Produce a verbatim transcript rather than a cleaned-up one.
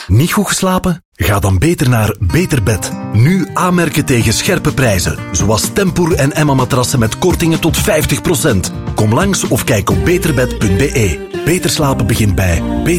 Niet goed geslapen? Ga dan beter naar Beter Bed. Nu aanmerken tegen scherpe prijzen, zoals Tempoor en Emma matrassen met kortingen tot vijftig procent. Kom langs of kijk op beterbed punt be. Beter slapen begint bij Beter